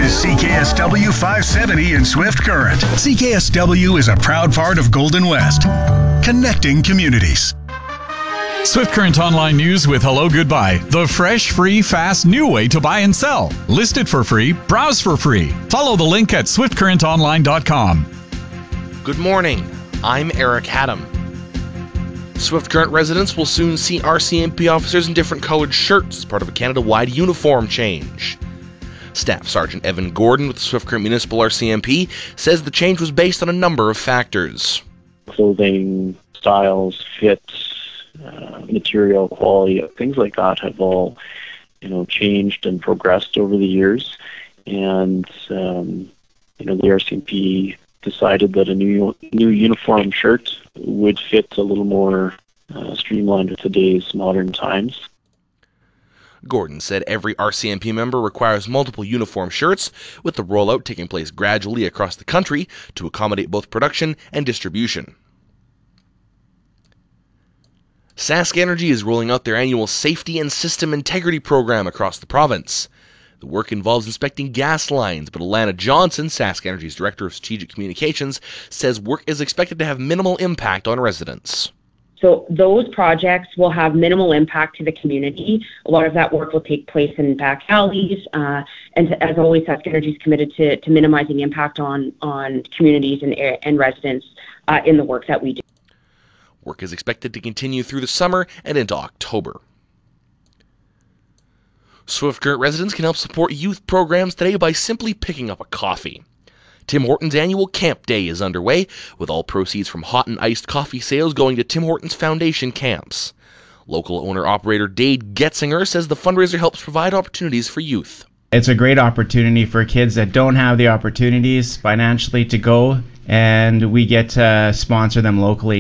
is CKSW 570 in Swift Current. CKSW is a proud part of Golden West, connecting communities. Swift Current Online News with Hello Goodbye. The fresh, free, fast, new way to buy and sell. List it for free. Browse for free. Follow the link at swiftcurrentonline.com. Good morning. I'm Eric Haddam. Swift Current residents will soon see RCMP officers in different colored shirts as part of a Canada-wide uniform change. Staff Sergeant Evan Gordon with the Swift Current Municipal RCMP says the change was based on a number of factors. Clothing, styles, fits, material quality, things like that have all, changed and progressed over the years. And, the RCMP decided that a new uniform shirt would fit a little more streamlined with today's modern times. Gordon said every RCMP member requires multiple uniform shirts, with the rollout taking place gradually across the country to accommodate both production and distribution. Sask Energy is rolling out their annual Safety and System Integrity program across the province. The work involves inspecting gas lines, but Alana Johnson, Sask Energy's Director of Strategic Communications, says work is expected to have minimal impact on residents. So those projects will have minimal impact to the community. A lot of that work will take place in back alleys. And as always, Sask Energy is committed to minimizing impact on communities and residents in the work that we do. Work is expected to continue through the summer and into October. Swift Current residents can help support youth programs today by simply picking up a coffee. Tim Hortons annual Camp Day is underway, with all proceeds from hot and iced coffee sales going to Tim Hortons Foundation camps. Local owner-operator Dade Getzinger says the fundraiser helps provide opportunities for youth. It's a great opportunity for kids that don't have the opportunities financially to go, and we get to sponsor them locally.